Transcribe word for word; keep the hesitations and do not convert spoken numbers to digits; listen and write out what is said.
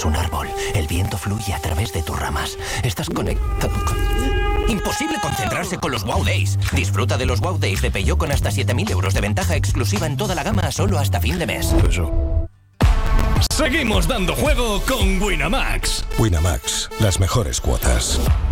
eres un árbol. El viento fluye a través de tus ramas. Estás conectado con... Imposible concentrarse con los Wow Days. Disfruta de los Wow Days de Peugeot con hasta siete mil euros de ventaja exclusiva en toda la gama solo hasta fin de mes. Eso. Seguimos dando juego con Winamax. Winamax, las mejores cuotas.